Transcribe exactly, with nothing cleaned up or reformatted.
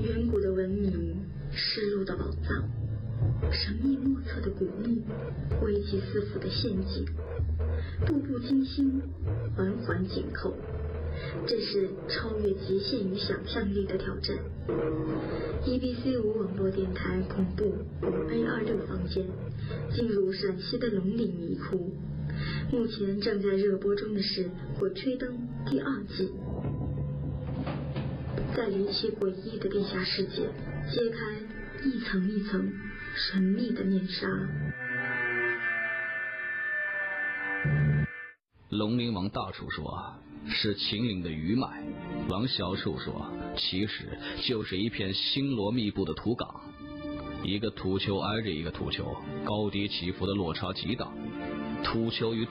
远古的文明，失落的宝藏，神秘莫测的古墓，危机四伏的陷阱，步步惊心，环环紧扣，这是超越极限与想象力的挑战。E B C 五网络电台恐怖五 A 二六房间进入陕西的龙岭迷窟，目前正在热播中的是《鬼吹灯》第二季。在离奇诡异的地下世界揭开一层一层神秘的面纱。 龙陵王大厨说是秦岭的余脉，王小厨说其实就是一片星罗密布的土港，一个土丘挨着一个土丘，高低起伏的落差极大，土丘与